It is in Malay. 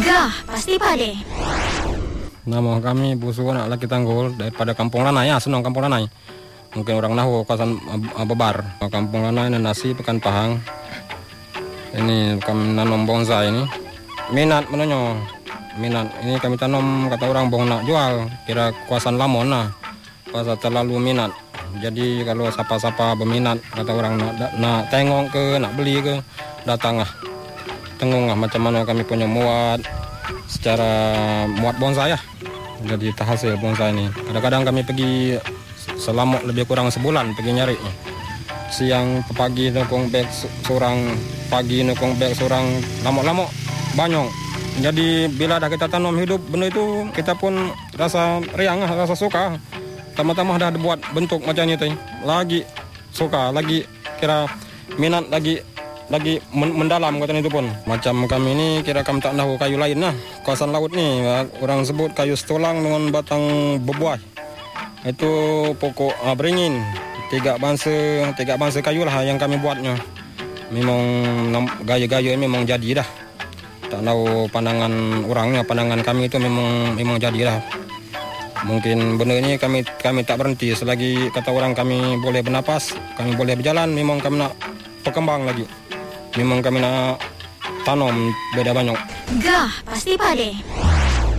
Gah, pasti pade. Nama kami Busu Anak Laki Tanggul daripada Kampung Lanai ya, Senong Kampung Lanai. Mungkin orang Nahu kawasan Bebar. Kampung Lanai ini nasi Pekan Pahang. Ini kami nanam bonsai ini. Minat menonyo. Minat ini kami tanam kata orang bong nak jual. Kira kawasan Lamon lah. Kuasa terlalu minat. Jadi kalau siapa-siapa berminat kata orang nak tengok ke, nak beli ke, datang lah. Tengok lah macam mana kami punya muat secara muat bonsai ya. Jadi hasil bonsai ini. Kadang-kadang kami pergi selama lebih kurang sebulan pergi nyari. Siang ke pagi nukung beg seorang, pagi nukung beg seorang, lama-lama banyak. Jadi bila dah kita tanam hidup benda itu, kita pun rasa riang, rasa suka. Tama-tama dah buat bentuk macam ni tu. Lagi suka, lagi kira minat lagi mendalam kata itu pun. Macam kami ni kira kami tak tahu kayu lain lah. Kawasan laut ni orang sebut kayu setulang dengan batang berbuah. Itu pokok beringin. Tiga bangsa kayu lah yang kami buatnya. Memang gaya-gaya memang jadi dah. Tak tahu pandangan orangnya, pandangan kami itu memang jadi dah. Mungkin benda ni kami tak berhenti selagi kata orang kami boleh bernapas, kami boleh berjalan, memang kami nak berkembang lagi. Memang kami nak tanam beda banyak. Gah, pasti pade.